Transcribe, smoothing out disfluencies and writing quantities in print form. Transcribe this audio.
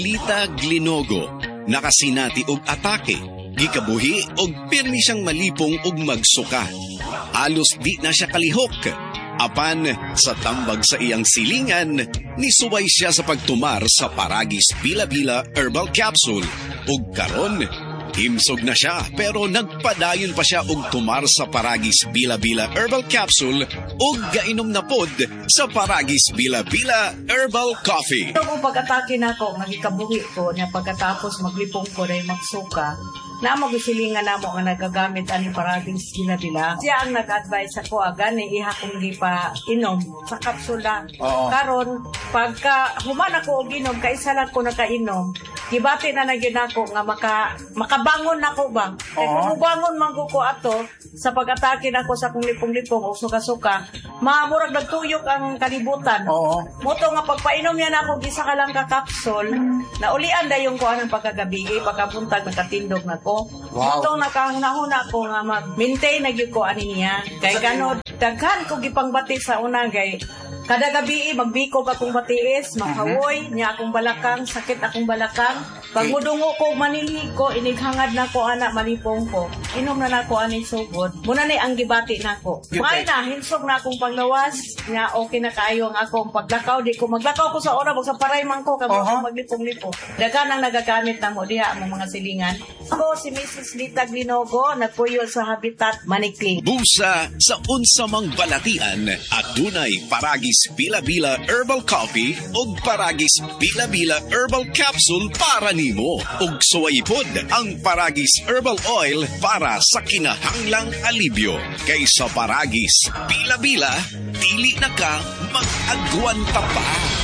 Lita Glinogo, nakasinati og atake, gikabuhi og pirmi siyang malipong og magsuka. Alos di na siya kalihok. Apan sa tambag sa iyang silingan, nisuway siya sa pagtumar sa Paragis Bila-Bila Herbal Capsule. Ug karon, himsog na siya pero nagpadayon pa siya og tumar sa Paragis Bila-Bila Herbal Capsule ug gainom na pod sa Paragis Bila-Bila Herbal Coffee. Ito kung pag-atake na ako, magikabuhi ko na pagkatapos maglipong ko na magsuka, na magsilingan na mo nga nagagamit ani Paragis Bila-Bila. Siya ang nag-advise ako gani iha kong di pa inom sa kapsula. Karon pagka human ako og inom kaysa lang ko nakainom, gibati na nagyud ako nga makabangon nako ba. Kay kung bangon man ko ato sa pag-atake nako sa kung lipong-lipong o suka-suka, mamurag nagtuyok ang kalibutan. Moto nga pagpainom yan ako gisa ka lang ka kapsul, na ulian dayon ko anang pagkagabi, pagkabuntag nakatindog nako. Moto nakahuna ko nga mag-maintain na gyud ko ani niya. Kay gano daghan ko gipangbati sa una gay kada gabi magbiko akong batiis, makawoy niya akong balakang, sakit akong balakang. Pag mudungo ko manili ko, inighangad na ko anak malipong ko. Inom na nako ani sugod. Muna ni ang gibati nako. May na hinsog na akong panglawas, nga okay na kaayo ang akong paglakaw. Di ko maglakaw ko sa ora sa paray man ko kamo maglipong-lipo. Daghan ang nagagamit na mo diha ang mga silingan. Ako si Mrs. Lita Glinogo, nagpuyo sa Habitat Manikling. Busa sa unsamang balatian at dunay Paragis Bila-Bila Herbal Coffee ug Paragis Bila-Bila Herbal Capsule para nimo. Ug suwaypod ang Paragis Herbal Oil para sa kinahanglang alibyo. Kaysa Paragis Bila-Bila, dili na ka mag-agwanta pa.